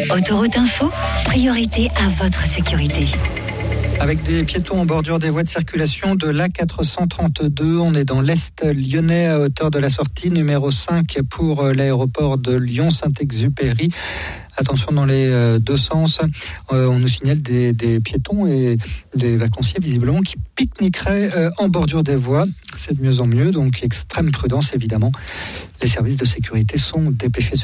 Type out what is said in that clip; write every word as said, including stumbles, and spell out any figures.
Autoroute Info, priorité à votre sécurité. Avec des piétons en bordure des voies de circulation de l'A quatre cent trente-deux, on est dans l'Est lyonnais à hauteur de la sortie numéro cinq pour l'aéroport de Lyon-Saint-Exupéry. Attention dans les deux sens, euh, on nous signale des, des piétons et des vacanciers visiblement qui pique-niqueraient euh, en bordure des voies. C'est de mieux en mieux, donc extrême prudence évidemment. Les services de sécurité sont dépêchés sur